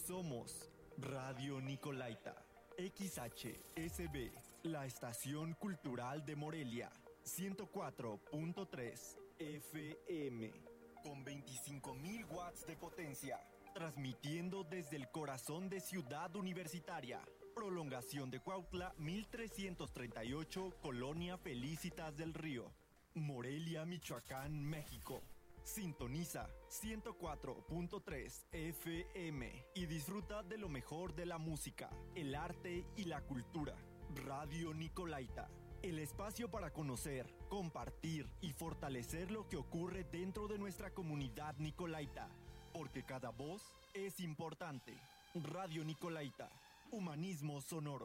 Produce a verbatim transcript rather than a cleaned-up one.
Somos Radio Nicolaita, X H S B, la estación cultural de Morelia, ciento cuatro punto tres F M, con veinticinco mil watts de potencia, transmitiendo desde el corazón de Ciudad Universitaria, prolongación de Cuautla mil trescientos treinta y ocho, Colonia Felicitas del Río, Morelia, Michoacán, México. Sintoniza ciento cuatro punto tres F M y disfruta de lo mejor de la música, el arte y la cultura. Radio Nicolaita, el espacio para conocer, compartir y fortalecer lo que ocurre dentro de nuestra comunidad nicolaita, porque cada voz es importante. Radio Nicolaita, humanismo sonoro.